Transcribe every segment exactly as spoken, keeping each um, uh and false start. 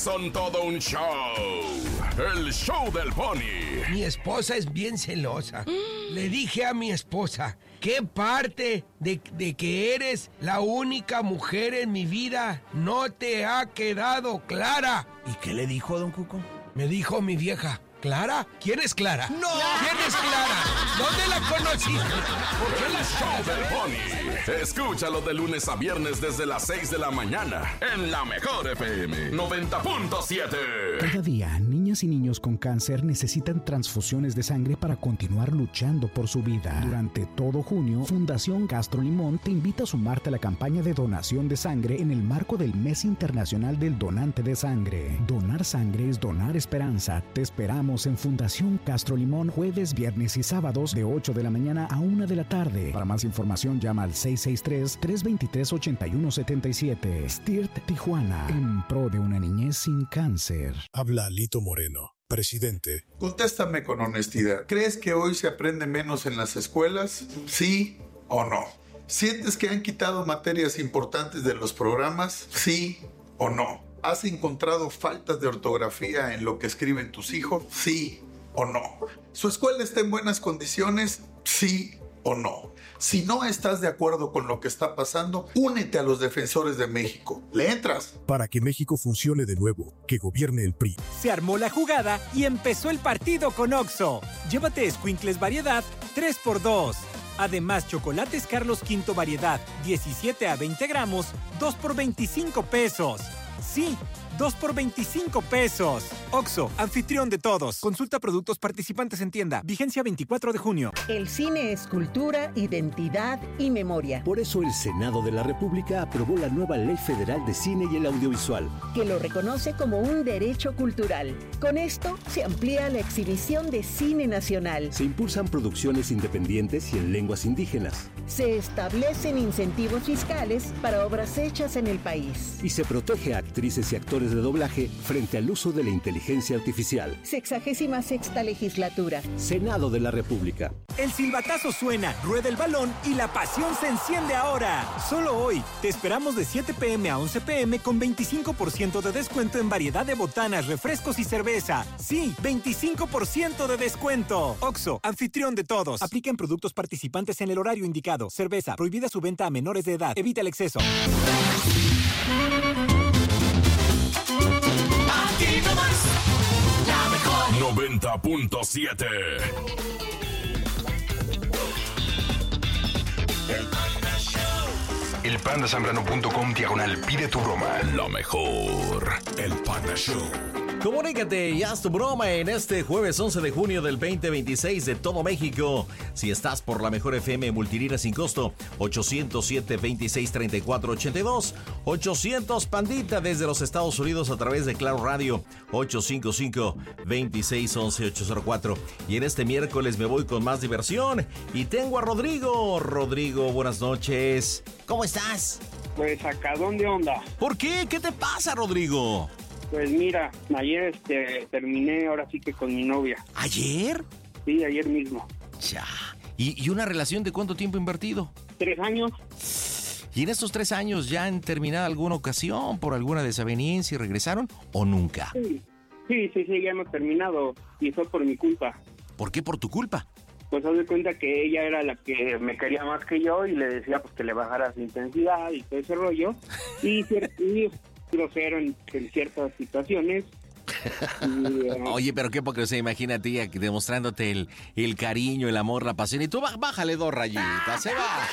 son todo un show. El show del Pony. Mi esposa es bien celosa. Le dije a mi esposa, ¿qué parte de, de que eres la única mujer en mi vida no te ha quedado clara? ¿Y qué le dijo, don Cuco? Me dijo mi vieja. ¿Clara? ¿Quién es Clara? ¡No! ¿Quién es Clara? ¿Dónde la conociste? ¿Por qué El la show sabes? del Pony. Escúchalo de lunes a viernes desde las seis de la mañana en la mejor F M noventa punto siete. Cada día, niñas y niños con cáncer necesitan transfusiones de sangre para continuar luchando por su vida. Durante todo junio, Fundación Castro Limón te invita a sumarte a la campaña de donación de sangre en el marco del Mes Internacional del Donante de Sangre. Donar sangre es donar esperanza. Te esperamos en Fundación Castro Limón jueves, viernes y sábados de ocho de la mañana a una de la tarde. Para más información llama al seis seis tres, tres dos tres, ocho uno siete siete. S T I R T Tijuana, en pro de una niñez sin cáncer. Habla Lito Moreno, presidente. Contéstame con honestidad. ¿Crees que hoy se aprende menos en las escuelas? ¿Sí o no? ¿Sientes que han quitado materias importantes de los programas? ¿Sí o no? ¿Has encontrado faltas de ortografía en lo que escriben tus hijos? ¿Sí o no? ¿Su escuela está en buenas condiciones? ¿Sí o no? Si no estás de acuerdo con lo que está pasando, únete a los defensores de México. ¿Le entras? Para que México funcione de nuevo, que gobierne el P R I. Se armó la jugada y empezó el partido con Oxxo. Llévate Escuincles variedad tres por dos. Además, chocolates Carlos V variedad diecisiete a veinte gramos, dos por veinticinco pesos. Sí, dos por veinticinco pesos. Oxxo, anfitrión de todos. Consulta productos participantes en tienda. Vigencia veinticuatro de junio. El cine es cultura, identidad y memoria. Por eso el Senado de la República aprobó la nueva Ley Federal de Cine y el Audiovisual, que lo reconoce como un derecho cultural. Con esto se amplía la exhibición de cine nacional. Se impulsan producciones independientes y en lenguas indígenas. Se establecen incentivos fiscales para obras hechas en el país. Y se protege a actrices y actores de doblaje frente al uso de la inteligencia artificial. Sexagésima sexta legislatura. Senado de la República. El silbatazo suena, rueda el balón y la pasión se enciende ahora. Solo hoy. Te esperamos de siete pe eme a once pe eme con veinticinco por ciento de descuento en variedad de botanas, refrescos y cerveza. Sí, veinticinco por ciento de descuento. Oxxo, anfitrión de todos. Aplica en productos participantes en el horario indicado. Cerveza, prohibida su venta a menores de edad. Evita el exceso. noventa punto siete. El pandasambrano punto com diagonal pide tu broma. Lo mejor. El Panda Show. Comunícate y haz tu broma en este jueves once de junio del veinte veintiséis de todo México. Si estás por la mejor F M multilínea sin costo, ochocientos siete, veintiséis, treinta y cuatro, ochenta y dos. ochocientos Pandita desde los Estados Unidos a través de Claro Radio, ochocientos cincuenta y cinco, veintiséis, once, ochocientos cuatro. Y en este miércoles me voy con más diversión y tengo a Rodrigo. Rodrigo, buenas noches. ¿Cómo estás? Pues sacadón de onda. ¿Por qué? ¿Qué te pasa, Rodrigo? Pues mira, ayer este, terminé ahora sí que con mi novia. ¿Ayer? Sí, ayer mismo. Ya. ¿Y, y una relación de cuánto tiempo invertido? Tres años. ¿Y en estos tres años ya han terminado alguna ocasión por alguna desaveniencia y regresaron o nunca? Sí, sí, sí, sí, ya hemos terminado y fue por mi culpa. ¿Por qué por tu culpa? Pues haz de cuenta que ella era la que me quería más que yo y le decía pues que le bajara su intensidad y todo ese rollo. Y, y grosero en, en ciertas situaciones. Y, uh, Oye, pero qué hipocresía, imagínate ella demostrándote el, el cariño, el amor, la pasión. Y tú bájale dos rayitas, se va.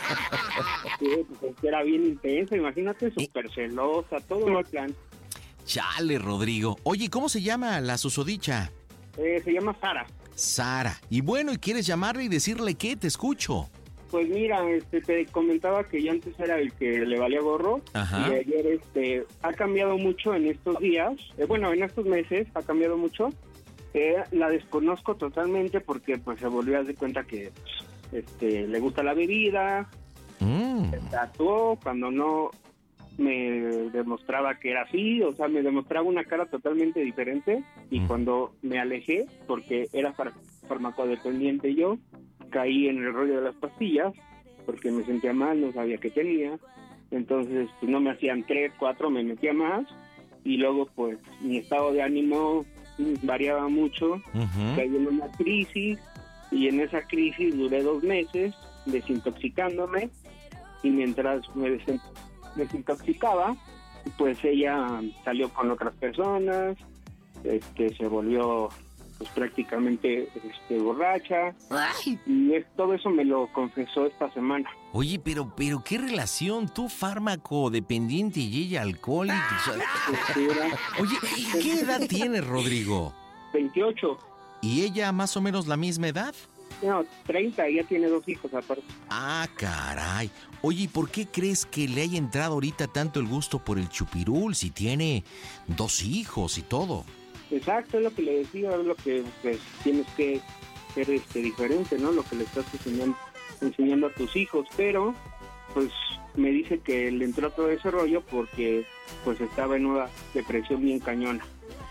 Sí, pues era bien intensa, imagínate, súper celosa, todo el plan. Chale, Rodrigo. Oye, ¿cómo se llama la susodicha? Eh, se llama Sara. Sara. Y bueno, ¿y quieres llamarle y decirle qué? Te escucho. Pues mira, este, te comentaba que yo antes era el que le valía gorro. Ajá. Y ayer este, ha cambiado mucho en estos días, eh, bueno, en estos meses ha cambiado mucho. Eh, la desconozco totalmente porque pues se volvió a dar cuenta que este, le gusta la bebida, mm. se tatuó cuando no me demostraba que era así, o sea, me demostraba una cara totalmente diferente y mm. cuando me alejé, porque era far- farmacodependiente yo, caí en el rollo de las pastillas porque me sentía mal, no sabía qué tenía, entonces pues, no me hacían tres, cuatro, me metía más y luego pues mi estado de ánimo variaba mucho, Ujú. caí en una crisis y en esa crisis duré dos meses desintoxicándome y mientras me des- desintoxicaba, pues ella salió con otras personas, este, se volvió pues prácticamente este, borracha y es- todo eso me lo confesó esta semana. Oye, pero, pero ¿qué relación? Tú fármaco dependiente y ella alcohólico. O sea, oye, ¿y ¿qué edad tienes, Rodrigo? veintiocho. ¿Y ella más o menos la misma edad? No, treinta, ella tiene dos hijos aparte. Ah, caray. Oye, ¿y por qué crees que le haya entrado ahorita tanto el gusto por el chupirul si tiene dos hijos y todo? Exacto, es lo que le decía, es lo que pues, tienes que ser este, diferente, ¿no? Lo que le estás enseñando, enseñando a tus hijos, pero pues me dice que le entró todo ese rollo porque pues estaba en una depresión bien cañona.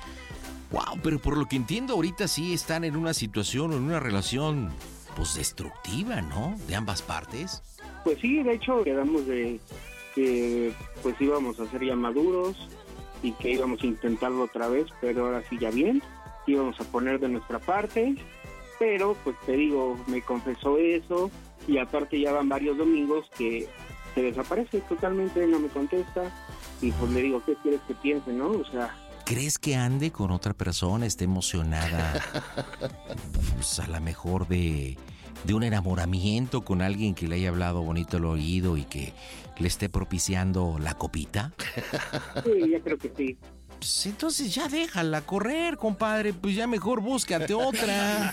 Wow, pero por lo que entiendo ahorita sí están en una situación o en una relación pues destructiva, ¿no? De ambas partes. Pues sí, de hecho quedamos de que pues íbamos a ser ya maduros y que íbamos a intentarlo otra vez, pero ahora sí ya bien, íbamos a poner de nuestra parte, pero pues te digo, me confesó eso y aparte ya van varios domingos que se desaparece totalmente, no me contesta y pues le digo, ¿qué quieres que piense, no? O sea... ¿Crees que ande con otra persona, esté emocionada, pues a lo mejor de, de un enamoramiento con alguien que le haya hablado bonito al oído y que le esté propiciando la copita? Sí, ya creo que sí. Pues entonces ya déjala correr, compadre, pues ya mejor búscate otra.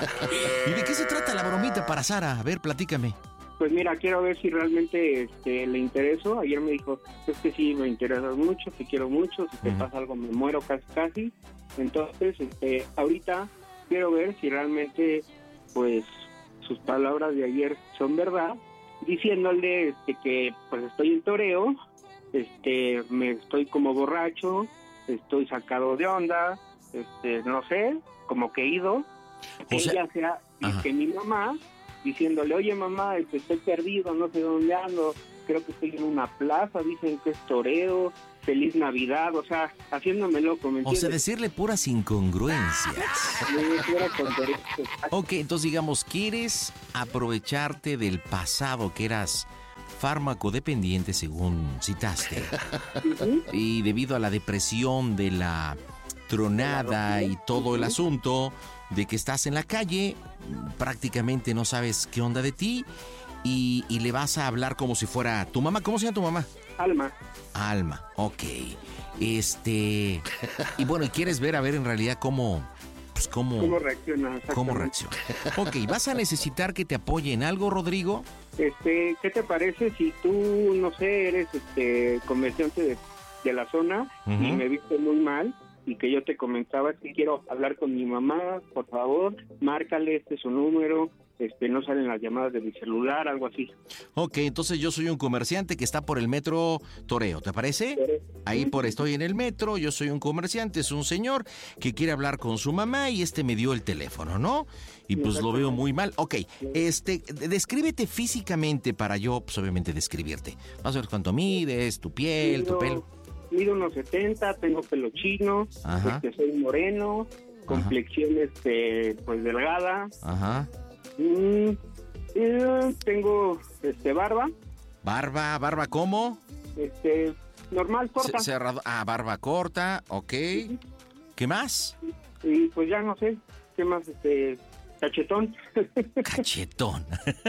¿Y de qué se trata la bromita para Sara? A ver, platícame. Pues mira, quiero ver si realmente este, le intereso. Ayer me dijo, es que sí, me interesas mucho, te quiero mucho, si te Ujú. pasa algo me muero casi casi. Entonces, este, ahorita quiero ver si realmente, pues, sus palabras de ayer son verdad, diciéndole este, que pues estoy en toreo, este, me estoy como borracho, estoy sacado de onda, este, no sé, como que ido, que O sea- ella sea, y Ajá. que mi mamá diciéndole, oye mamá, este, estoy perdido, no sé dónde ando, creo que estoy en una plaza, dicen que es toreo, feliz Navidad, o sea, haciéndome loco, ¿me O entiendes? sea, decirle puras incongruencias. Me fuera con derecho. Ok, entonces digamos, ¿quieres aprovecharte del pasado que eras fármaco dependiente, según citaste? Y debido a la depresión de la tronada y todo el asunto de que estás en la calle, prácticamente no sabes qué onda de ti y, y le vas a hablar como si fuera tu mamá. ¿Cómo se llama tu mamá? Alma. Alma, ok. Este... Y bueno, y quieres ver, a ver en realidad cómo... Pues cómo... ¿Cómo reacciona? Exactamente. ¿Cómo reacciona? Ok, ¿vas a necesitar que te apoye en algo, Rodrigo? Este, ¿qué te parece si tú, no sé, eres este comerciante de, de la zona y Ujú. me viste muy mal y que yo te comentaba que quiero hablar con mi mamá, por favor, márcale, este es su número, este, no salen las llamadas de mi celular, algo así. Ok, entonces yo soy un comerciante que está por el metro Toreo, ¿te parece? Ahí por estoy en el metro, yo soy un comerciante, es un señor que quiere hablar con su mamá y este me dio el teléfono, ¿no? Y pues lo veo muy mal. Ok, este, descríbete físicamente para yo, pues obviamente describirte. Vas a ver cuánto mides, tu piel, tu Mido- pelo. Mido unos setenta, tengo pelo chino, Ajá. este, soy moreno, complexión este, pues delgada, Ajá. mm, eh, tengo este barba, Barba, barba, ¿cómo? este normal, corta. Ce- Cerrado. Ah, barba corta, ok. ¿Qué más? Y pues ya no sé, ¿qué más? Este, cachetón. Cachetón.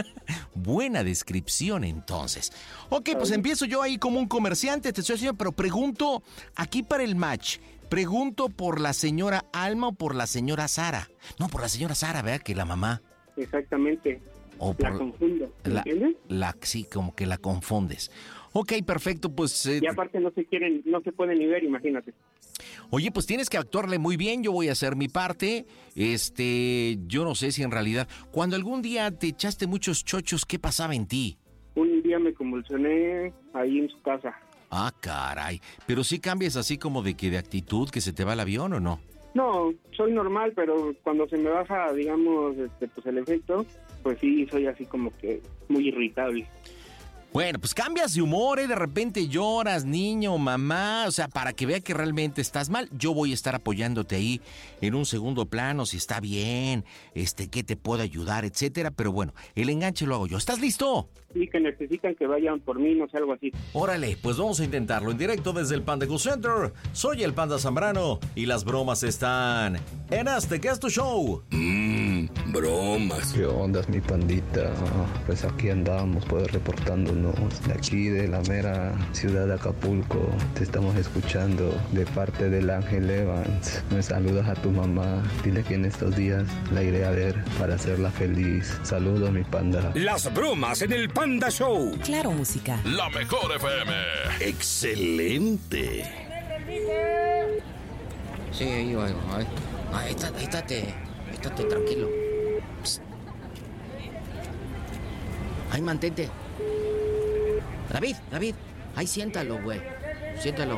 Buena descripción entonces. Ok, pues empiezo yo ahí como un comerciante, te estoy haciendo, pero pregunto aquí para el match. Pregunto por la señora Alma o por la señora Sara. No, por la señora Sara, ¿verdad? Que la mamá. Exactamente. O La por confundo, ¿me la, entiendes? la, sí, como que la confundes. Ok, perfecto, pues... eh, Y aparte no se quieren, no se pueden ni ver, imagínate. Oye, pues tienes que actuarle muy bien, yo voy a hacer mi parte. Este, yo no sé si en realidad, cuando algún día te echaste muchos chochos, ¿qué pasaba en ti? Un día me convulsioné ahí en su casa. Ah, caray. Pero sí cambias así como de que de actitud, que se te va el avión o no. No, soy normal, pero cuando se me baja, digamos, este, pues el efecto, pues sí, soy así como que muy irritable. Bueno, pues cambias de humor, ¿eh? De repente lloras, niño, mamá, o sea, para que vea que realmente estás mal. Yo voy a estar apoyándote ahí en un segundo plano, si está bien, este, qué te puedo ayudar, etcétera. Pero bueno, el enganche lo hago yo. ¿Estás listo? Sí, que necesitan que vayan por mí, no sé, algo así. Órale, pues vamos a intentarlo en directo desde el Panda Cool Center. Soy el Panda Zambrano y las bromas están en este que es tu show. Mmm, bromas. ¿Qué onda, mi pandita? Pues aquí andamos, pues reportándonos de aquí de la mera ciudad de Acapulco. Te estamos escuchando de parte del Ángel Evans. Me saludas a tu mamá. Dile que en estos días la iré a ver para hacerla feliz. Saludos, mi panda. Las bromas en el Panda Show. Claro, música. La mejor F M. Excelente. Sí, ahí va, ahí. Ahí está, ahí estate, estate tranquilo. Psst. Ahí mantente. David, David, ahí siéntalo, güey. Siéntalo.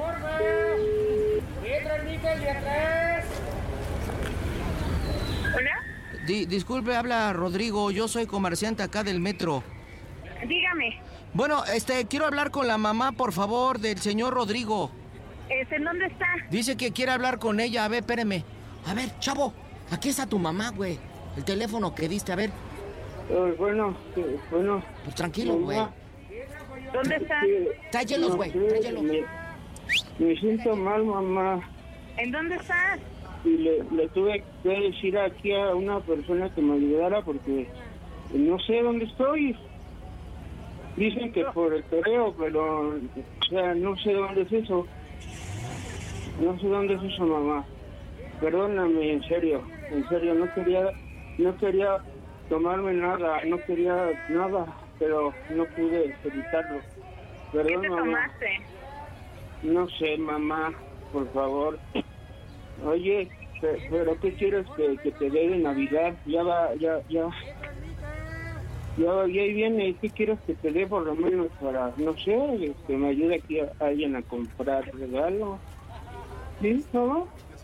¿Hola? Di, disculpe, habla Rodrigo. Yo soy comerciante acá del metro. Dígame. Bueno, este, quiero hablar con la mamá, por favor, del señor Rodrigo. Este, ¿en dónde está? Dice que quiere hablar con ella. A ver, espéreme. A ver, chavo, aquí está tu mamá, güey. El teléfono que diste, a ver. Uh, bueno, sí, bueno. Pues tranquilo, güey. ¿Dónde está? Tráyelos, güey, no tráyelos. Me, me siento mal, mamá. ¿En dónde está? Y le, le tuve que decir aquí a una persona que me ayudara porque no sé dónde estoy. Dicen que por el toreo, pero, o sea, no sé dónde es eso. No sé dónde es eso, mamá. Perdóname, en serio, en serio, no quería, no quería tomarme nada, no quería nada, pero no pude evitarlo. Perdón, ¿Qué te mamá. tomaste? No sé, mamá, por favor. Oye, pero ¿qué quieres que, que te dé de Navidad? Ya va, ya, ya. Ya, ya ahí viene. ¿Qué quieres que te dé por lo menos para, no sé, que me ayude aquí a alguien a comprar regalo? ¿Sí, mamá?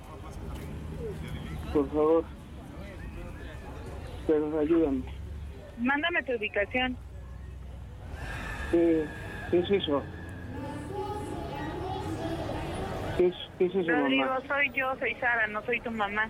Por favor. Pero ayúdame. Mándame tu ubicación. ¿Qué, qué es eso? ¿Qué es, qué es eso, Rodrigo, mamá? soy yo, soy Sara, no soy tu mamá.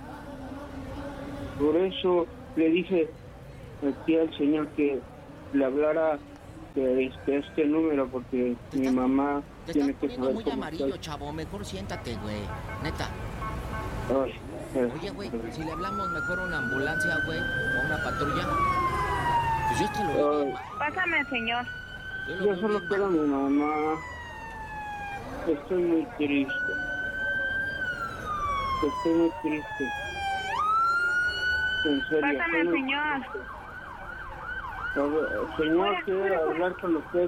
Por eso le dije aquí al señor que le hablara de este, este número, porque mi mamá Te tiene estás que poniendo saber muy cómo amarillo, estoy. chavo. Mejor siéntate, güey. Neta. Ay, pero- Oye, güey, si le hablamos mejor a una ambulancia, güey, o una patrulla, pues yo te lo digo. Ay, Pásame, señor. yo solo quiero a mi mamá. Estoy muy triste. Estoy muy triste. En serio. Pásame, estoy muy señor. triste. A ver, señor, quiero hablar con usted.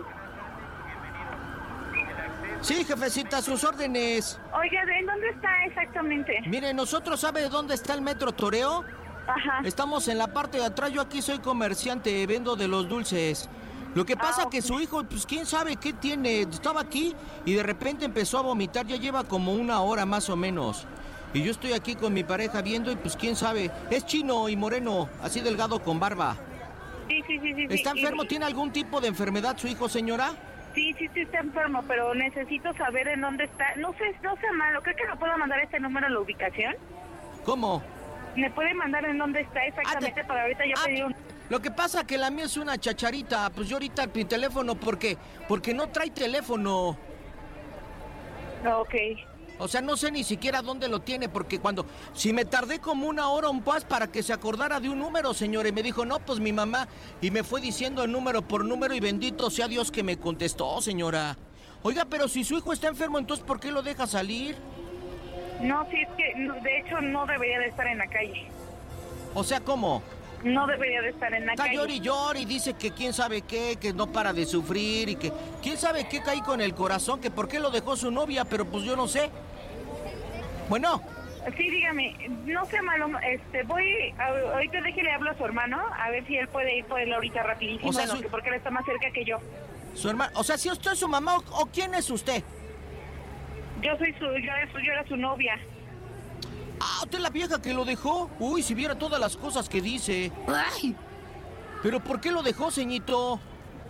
Sí, jefecita, a sus órdenes. Oiga, ¿en dónde está exactamente? Mire, nosotros, ¿sabe dónde está el Metro Toreo? Ajá. Estamos en la parte de atrás. Yo aquí soy comerciante, vendo de los dulces. Lo que pasa Ah, que su hijo, pues quién sabe qué tiene. Estaba aquí y de repente empezó a vomitar. Ya lleva como una hora más o menos. Y yo estoy aquí con mi pareja viendo y pues quién sabe. Es chino y moreno, así delgado con barba. Sí, sí, sí, sí. ¿Está sí, enfermo? y- ¿Tiene algún tipo de enfermedad su hijo, señora? Sí, sí, sí está enfermo, pero necesito saber en dónde está. No sé, no sea malo. ¿Cree que me puedo mandar este número a la ubicación? ¿Cómo? ¿Me puede mandar en dónde está exactamente para ahorita yo pedir un... Lo que pasa que la mía es una chacharita. Pues yo ahorita mi teléfono, ¿por qué? Porque no trae teléfono. Ok. O sea, no sé ni siquiera dónde lo tiene, porque cuando... Si me tardé como una hora un pas para que se acordara de un número, señor, y me dijo, no, pues mi mamá, y me fue diciendo el número por número, y bendito sea Dios que me contestó, señora. Oiga, pero si su hijo está enfermo, entonces, ¿por qué lo deja salir? No, sí, es que no, de hecho no debería de estar en la calle. O sea, ¿cómo? No debería de estar en la Está calle. llori y llori, y dice que quién sabe qué, que no para de sufrir, y que quién sabe qué caí con el corazón, que por qué lo dejó su novia, pero pues yo no sé. Bueno. Sí, dígame, no sea malo, este, voy, a- ahorita déjele hablo a su hermano, a ver si él puede ir por él ahorita rapidísimo, O sea, en lo su- que- porque él está más cerca que yo. Su hermano, o sea, si usted es su mamá, o, o quién es usted. Yo soy su, yo, era su- yo era su novia. Ah, usted es la vieja que lo dejó. Uy, si viera todas las cosas que dice. Ay. ¿Pero por qué lo dejó, ceñito?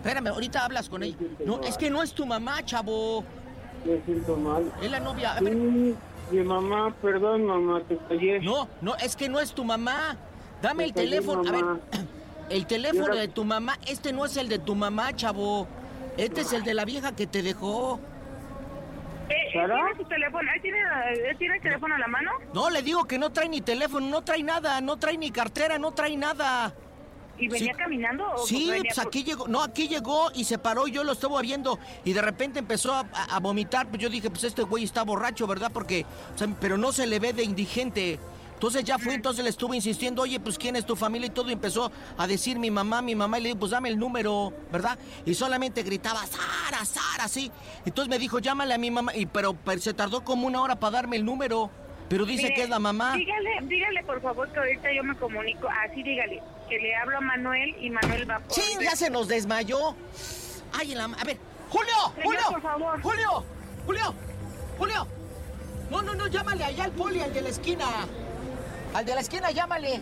Espérame, ahorita hablas con ella. No, es que no es tu mamá, chavo. Me siento mal. Es la novia. Sí, mi mamá, perdón, mamá, te fallé. No, no, es que no es tu mamá. Dame Te el fallé, teléfono. mamá. A ver, el teléfono Mira. de tu mamá, este no es el de tu mamá, chavo. Este es el de la vieja que te dejó. Eh, ¿Él tiene su teléfono? ¿Él tiene, ¿Él tiene el teléfono a la mano? No, le digo que no trae ni teléfono, no trae nada, no trae ni cartera, no trae nada. ¿Y venía Sí. caminando? O Sí, venía pues por- aquí llegó, no, aquí llegó y se paró, yo lo estaba viendo y de repente empezó a, a- a vomitar, pues yo dije, pues este güey está borracho, ¿verdad? Porque, o sea, pero no se le ve de indigente. Entonces ya fui, entonces le estuve insistiendo, oye, pues quién es tu familia y todo, y empezó a decir mi mamá, mi mamá, y le digo, pues dame el número, ¿verdad? Y solamente gritaba, Sara, Sara, sí. Entonces me dijo, llámale a mi mamá, y pero, pero se tardó como una hora para darme el número, pero dice Mire, que es la mamá. Dígale, dígale por favor que ahorita yo me comunico, así dígale, que le hablo a Manuel y Manuel va por... Sí, ya se nos desmayó. Ay, en la... A ver, Julio, Señor, Julio, por favor. Julio, Julio, Julio. No, no, no, llámale allá al poli, al de la esquina. Al de la esquina, llámale.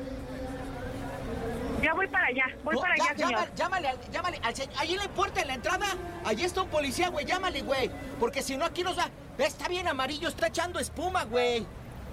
Ya voy para allá, voy No, para ya- allá, señor. Llámale, llámale, al- llámale al señor. Allí en la puerta, en la entrada, allí está un policía, güey, llámale, güey. Porque si no, aquí nos va... Está bien amarillo, está echando espuma, güey.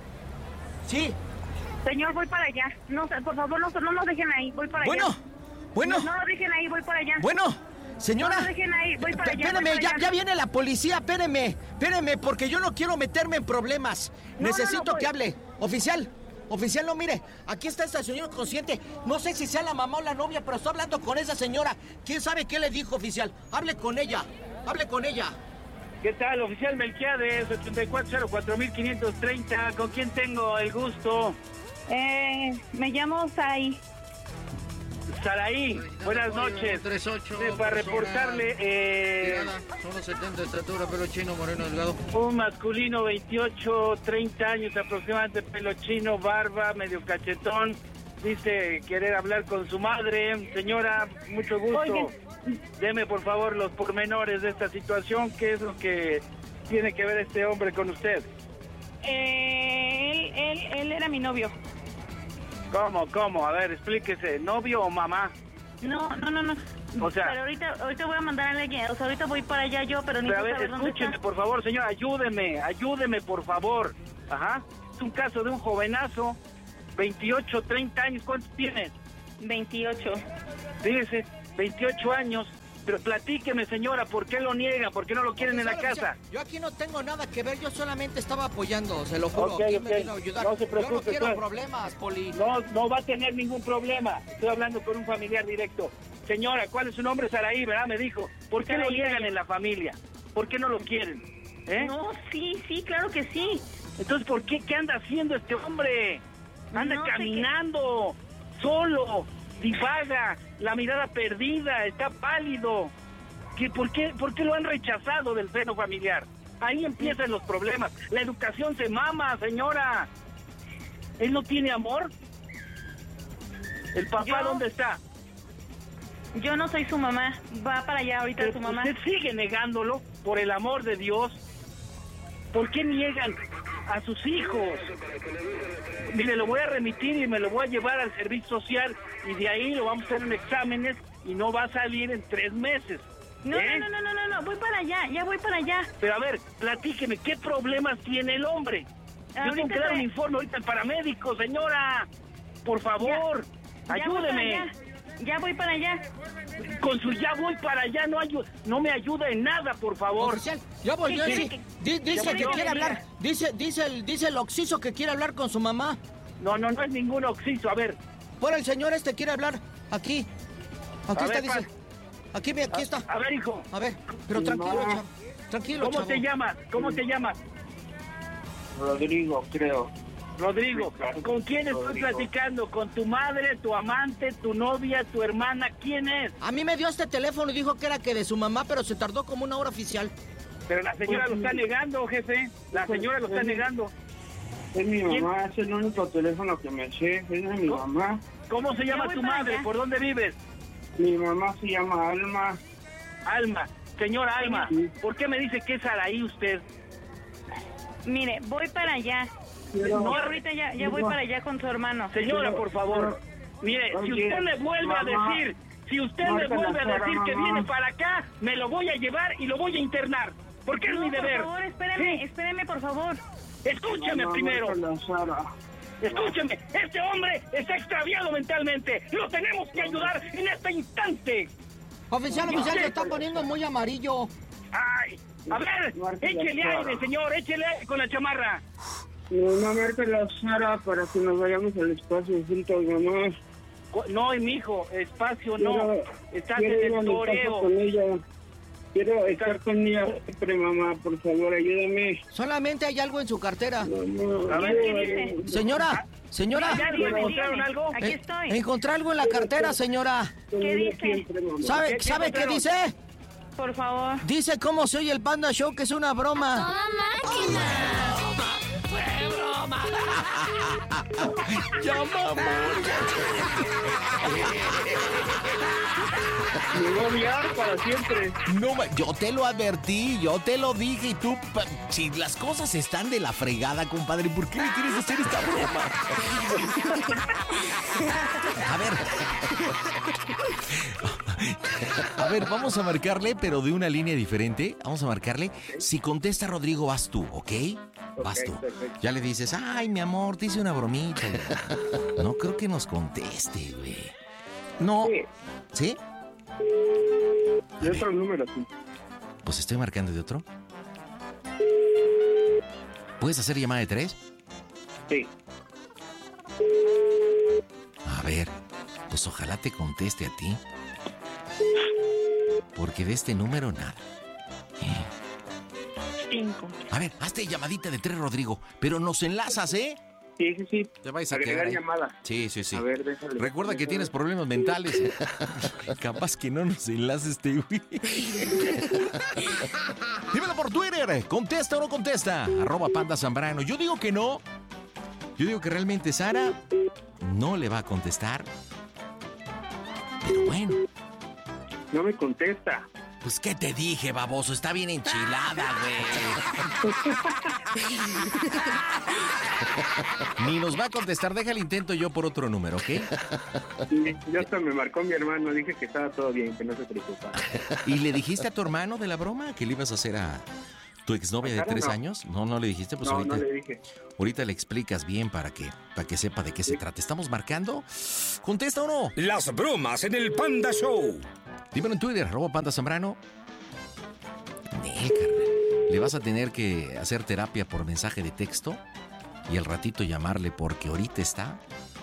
Sí. Señor, voy para allá. No, por favor, no, no nos dejen ahí, voy para Bueno, allá. bueno. No, no nos dejen ahí, voy para allá. Bueno, señora. No nos dejen ahí, voy para allá. Espéreme, voy para ya, allá. ya viene la policía, espéreme, espéreme, porque yo no quiero meterme en problemas. No, Necesito no, no, que pues. hable. Oficial, oficial, no mire, aquí está esta señora consciente. No sé si sea la mamá o la novia, pero estoy hablando con esa señora. ¿Quién sabe qué le dijo, oficial? Hable con ella, hable con ella. ¿Qué tal, oficial Melquiades, ochenta y cuatro cero cuatro quinientos treinta? ¿Con quién tengo el gusto? Eh, me llamo Sai. Saraí, buenas noches. Sí, para reportarle eh, Son los setenta de estatura, pelo chino, moreno, delgado. un masculino, veintiocho, treinta años aproximadamente, pelo chino, barba, medio cachetón. Dice querer hablar con su madre. Señora, mucho gusto. Oye. Deme por favor los pormenores de esta situación. ¿Qué es lo que tiene que ver este hombre con usted? Eh, él, él, él era mi novio. ¿Cómo, cómo? A ver, explíquese. ¿Novio o mamá? No, no, no, no. O sea- Pero ahorita, ahorita voy a mandar a alguien, o sea, ahorita voy para allá yo, pero Pero a necesito ver, saber dónde escúcheme, está. por favor, señor, ayúdeme, ayúdeme, por favor. Ajá. Es un caso de un jovenazo, veintiocho, treinta años. ¿Cuántos tienes? veintiocho. Fíjese, veintiocho años. Pero platíqueme, señora, ¿por qué lo niegan? ¿Por qué no lo quieren en la Oficial, casa? oficial, Yo aquí no tengo nada que ver, yo solamente estaba apoyando, se lo juro. Ok, ¿Quién me ok. vino a ayudar? No se Yo no preocupe, quiero pues. problemas, Poli. No, no va a tener ningún problema. Estoy hablando con un familiar directo. Señora, ¿cuál es su nombre? Saraí, ¿verdad? Me dijo. ¿Por qué lo Saraí, niegan Saraí. en la familia? ¿Por qué no lo quieren? ¿Eh? No, sí, sí, claro que sí. Entonces, ¿por qué? ¿Qué anda haciendo este hombre? Anda No sé caminando, solo, divaga, la mirada perdida, está pálido. ¿Qué, por, qué, ¿Por qué lo han rechazado del seno familiar? Ahí empiezan los problemas. La educación se mama, señora. ¿Él no tiene amor? ¿El papá Yo- dónde está? Yo no soy su mamá. Va para allá ahorita Pero su mamá. usted sigue negándolo, por el amor de Dios. ¿Por qué niegan a sus hijos? Mire, lo voy a remitir y me lo voy a llevar al servicio social y de ahí lo vamos a hacer en exámenes y no va a salir en tres meses. No, ¿eh? no, no, no, no, no, voy para allá, ya voy para allá. Pero a ver, platíqueme, ¿qué problemas tiene el hombre? Yo Ahorita tengo que dar te- un informe ahorita al paramédico, señora. Por favor, Ya voy para ayúdeme. allá, Ya voy para allá. Con su ya voy para allá no, ayu- no me ayuda en nada, por favor. Oficial, ya voy, yo ¿Qué sí. quiere Di- dice Ya que voy, quiere no, hablar. mira. Dice, dice el, dice el Oxiso que quiere hablar con su mamá. No, no, no es ningún oxiso. A ver, Por el señor este quiere hablar. Aquí. Aquí A está, ver, dice. pa- Aquí, ve, aquí está. a ver, hijo. A ver, pero tranquilo, chavo. Tranquilo, ¿Cómo chavo. te llamas? ¿Cómo te llamas? Rodrigo, creo. Rodrigo. Claro. ¿Con quién estoy Rodrigo. platicando? ¿Con tu madre, tu amante, tu novia, tu hermana? ¿Quién es? A mí me dio este teléfono y dijo que era que de su mamá, pero se tardó como una hora oficial. Pero la señora Pues, lo está negando, jefe. La pues, señora lo está es- negando. Es mi ¿Quién? mamá, es el único teléfono que me sé, es de mi ¿No? mamá. ¿Cómo se Ya llama voy tu para madre? allá. ¿Por dónde vives? Mi mamá se llama Alma. Alma. Señora Alma, Sí. ¿por qué me dice que es Araí usted? Mire, voy para allá. Pero- No, ahorita ya, ya voy No. para allá con su hermano. Señora, Pero- por favor. Mire, si Oye, usted me vuelve a mamá. decir, Si usted me vuelve a decir que viene para acá, me lo voy a llevar y lo voy a internar. Porque es no, mi deber. Por favor, espéreme, ¿sí? espéreme, por favor. Escúchame no, primero. No, Escúchame, este hombre está extraviado mentalmente. Lo tenemos que ayudar en este instante. Oficial, oficial, lo está poniendo muy amarillo. Ay, a ver, échele aire, señor, échele aire con la chamarra. No, no, marca la Sara para que nos vayamos al espacio juntos, mamá. No, mijo, espacio no. Estás en el toreo. Con ella. Quiero estar con ella siempre, mamá, por favor, ayúdame. Solamente hay algo en su cartera. No, no, a ver, ¿qué dice? Señora, señora. ¿Ya le encontraron algo? Aquí Eh, estoy. encontré algo en la cartera, señora. ¿Qué dice? ¿Sabe, ¿Qué- ¿sabe qué qué dice? Por favor. Dice cómo se oye el Panda Show, que es una broma. ¡Toda máquina! ¡Fue broma! ¡Ya, mamá! Me voy a odiar para siempre. No, ma- yo te lo advertí, yo te lo dije y tú, pa- si las cosas están de la fregada, compadre, ¿por qué le quieres hacer esta broma? A ver. A ver, vamos a marcarle, pero de una línea diferente. Vamos a marcarle. Si contesta Rodrigo, vas tú, ¿ok? Vas tú. Ya le dices, ay, mi amor, te hice una bromita. No creo que nos conteste, güey. No. ¿Sí? De otro número, sí. Pues estoy marcando de otro. ¿Puedes hacer llamada de tres? Sí. A ver, pues ojalá te conteste a ti. Porque de este número nada. Cinco. A ver, hazte llamadita de tres, Rodrigo. Pero nos enlazas, ¿eh? Sí, sí, sí. Te vais a Agregar quedar ahí. llamada. Sí, sí, sí. A ver, déjale. Recuerda que tienes problemas mentales. Capaz que no nos enlaces, este güey. Dímelo por Twitter. ¿Contesta o no contesta? Arroba Panda Zambrano. Yo digo que no. Yo digo que realmente Sara no le va a contestar. Pero bueno. No me contesta. Pues, ¿qué te dije, baboso? Está bien enchilada, güey. Ni nos va a contestar. Deja el intento yo por otro número, ¿ok? Sí, ya hasta me marcó mi hermano. Dije que estaba todo bien, que no se preocupara. ¿Y le dijiste a tu hermano de la broma que le ibas a hacer a tu exnovia de Claro, tres no. años? No, no le dijiste. Pues no, ahorita, no le dije. ahorita le explicas bien para que, para que sepa de qué se trata. ¿Estamos marcando? ¿Contesta o no? Las bromas en el Panda Show. Dímelo en Twitter, arroba Panda Zambrano. Nel, carnal. Le vas a tener que hacer terapia por mensaje de texto y al ratito llamarle porque ahorita está...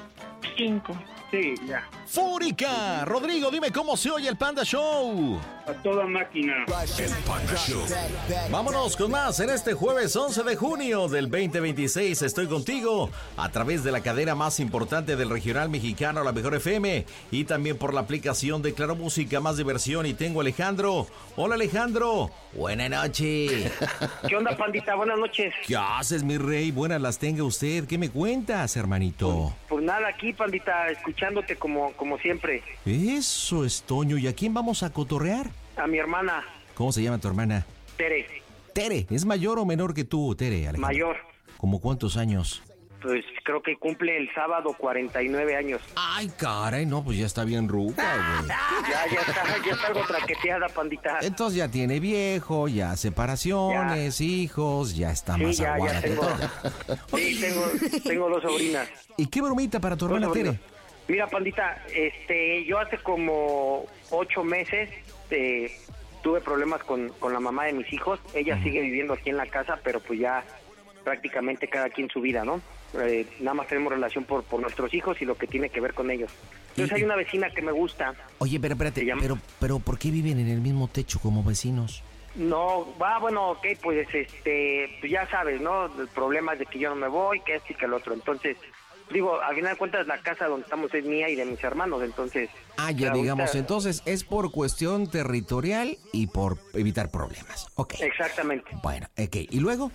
Cinco. Sí, ya. ¡Fúrica! Rodrigo, dime cómo se oye el Panda Show. A toda máquina. El Panda Show. Vámonos con más en este jueves once de junio del veinte veintiséis. Estoy contigo a través de la cadena más importante del regional mexicano, la Mejor F M, y también por la aplicación de Claro Música, más diversión. Y tengo a Alejandro. Hola, Alejandro. Buenas noches. ¿Qué onda, pandita? Buenas noches. ¿Qué haces, mi rey? Buenas las tenga usted. ¿Qué me cuentas, hermanito? Pues nada, aquí, pandita, escuchándote como, como siempre. Eso es, Toño. ¿Y a quién vamos a cotorrear? A mi hermana, ¿Cómo se llama tu hermana? Tere, Tere. ¿Es mayor o menor que tú, Tere, Alejandro? mayor. ¿Cómo cuántos años? Pues creo que cumple el sábado cuarenta y nueve años. Ay, caray, no, pues ya está bien ruca, güey. Ya, ya está, ya está algo traqueteada, pandita. Entonces ya tiene viejo, ya separaciones, hijos, ya está Sí, más ya, aguada ya que tengo. todo. Sí, tengo, tengo dos sobrinas. ¿Y qué bromita para tu Dos hermana sobrinas. Tere? Mira, pandita, este, yo hace como ocho meses eh, tuve problemas con, con la mamá de mis hijos. Ella sigue viviendo aquí en la casa, pero pues ya prácticamente cada quien su vida, ¿no? Eh, nada más tenemos relación por, por nuestros hijos y lo que tiene que ver con ellos. Entonces hay una vecina que me gusta. Oye, pero espérate, pero, pero ¿por qué viven en el mismo techo como vecinos? No, va, bueno, ok, pues este, pues ya sabes, ¿no? El problema es de que yo no me voy, que esto y que el otro. Entonces, digo, al final de cuentas la casa donde estamos es mía y de mis hermanos, entonces... Ah, ya ahorita- digamos, entonces es por cuestión territorial y por evitar problemas. Ok. Exactamente. Bueno, ok. ¿Y luego?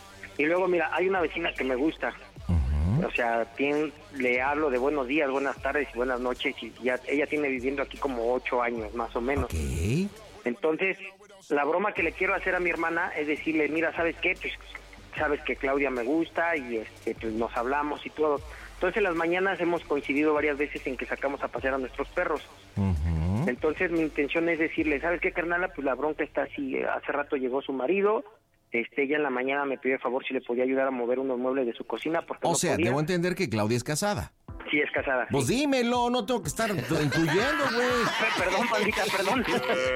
Y luego, mira, hay una vecina que me gusta. O sea, tiene, le hablo de buenos días, buenas tardes y buenas noches y ya ella tiene viviendo aquí como ocho años más o menos. Okay. Entonces, la broma que le quiero hacer a mi hermana es decirle, mira, ¿sabes qué? Pues sabes que Claudia me gusta y este, pues nos hablamos y todo. Entonces, en las mañanas hemos coincidido varias veces en que sacamos a pasear a nuestros perros. Uh-huh. Entonces mi intención es decirle, ¿sabes qué, carnala? Pues la bronca está así, hace rato llegó su marido, este, ella en la mañana me pidió de favor si le podía ayudar a mover unos muebles de su cocina porque O no sea, podía. debo entender que Claudia es casada. Sí, es casada. Pues sí. dímelo, no tengo que estar incluyendo, güey. Perdón, pandita, perdón.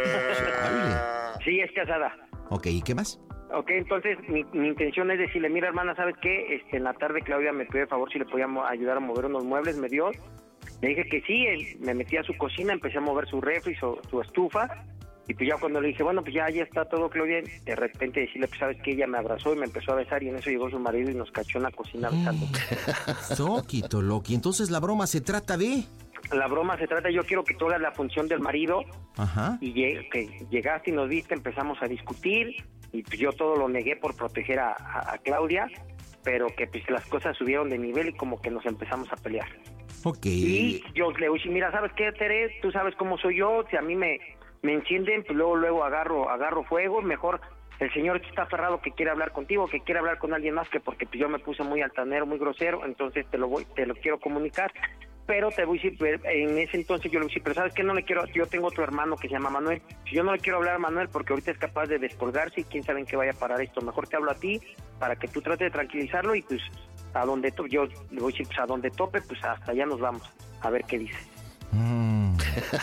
Sí, es casada. Ok, ¿y qué más? Ok, entonces mi, mi intención es decirle, mira hermana, ¿sabes qué? Este, en la tarde Claudia me pidió de favor si le podía mo- ayudar a mover unos muebles, me dio. Le dije que sí, él, me metí a su cocina, empecé a mover su refri, su, su estufa, y pues ya cuando le dije, bueno, pues ya, ya está todo, Claudia, de repente decirle, pues sabes que ella me abrazó y me empezó a besar, y en eso llegó su marido y nos cachó en la cocina besando. Soquito, Loki. Entonces la broma se trata de... La broma se trata, yo quiero que tú hagas la función del marido, Ajá. y lleg- que llegaste y nos viste, empezamos a discutir, y pues yo todo lo negué por proteger a, a, a Claudia, pero que pues las cosas subieron de nivel y como que nos empezamos a pelear. Ok. Y yo le dije, mira, ¿sabes qué, Tere? Tú sabes cómo soy yo, si a mí me, me encienden, pues luego luego agarro agarro fuego, mejor el señor está aferrado que quiere hablar contigo, que quiere hablar con alguien más, que porque pues yo me puse muy altanero, muy grosero, entonces te lo voy te lo quiero comunicar. Pero te voy a decir, en ese entonces yo le dije, pero ¿sabes qué? No le quiero, yo tengo otro hermano que se llama Manuel, si yo no le quiero hablar a Manuel porque ahorita es capaz de descolgarse y quién sabe en qué vaya a parar esto, mejor te hablo a ti para que tú trates de tranquilizarlo y pues a donde tope, yo le voy a decir, pues a donde tope, pues hasta allá nos vamos, a ver qué dice. Mm.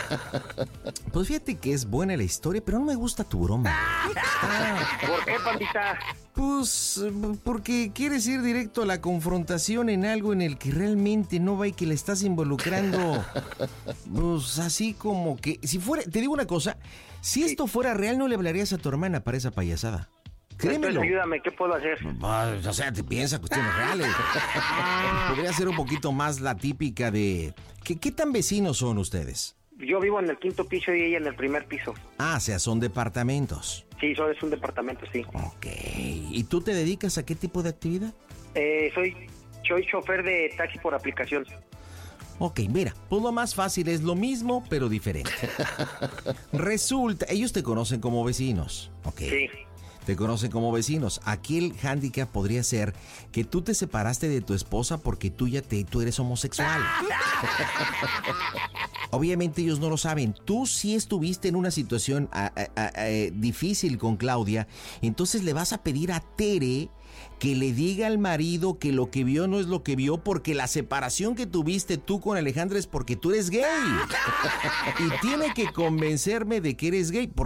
Pues fíjate que es buena la historia, pero no me gusta tu broma. Ah, ¿Por qué, pandita? Pues porque quieres ir directo a la confrontación en algo en el que realmente no va y que le estás involucrando. Pues así como que, si fuera, te digo una cosa, si esto fuera real no le hablarías a tu hermana para esa payasada. Créemelo. Entonces, ayúdame, ¿qué puedo hacer? Pues, o sea, te piensa cuestiones reales. Podría ser un poquito más la típica de... ¿Qué, qué tan vecinos son ustedes? Yo vivo en el quinto piso y ella en el primer piso. Ah, o sea, son departamentos. Sí, eso es un departamento, sí. Ok. ¿Y tú te dedicas a qué tipo de actividad? Eh, soy, soy chofer de taxi por aplicación. Ok, mira, pues lo más fácil es lo mismo, pero diferente. Resulta, ellos te conocen como vecinos. Ok. Sí. Te conocen como vecinos. Aquí el hándicap podría ser que tú te separaste de tu esposa porque tú ya te, tú eres homosexual. Obviamente ellos no lo saben. Tú sí estuviste en una situación a, a, a, a, difícil con Claudia. Entonces le vas a pedir a Tere que le diga al marido que lo que vio no es lo que vio porque la separación que tuviste tú con Alejandra es porque tú eres gay. Y tiene que convencerme de que eres gay porque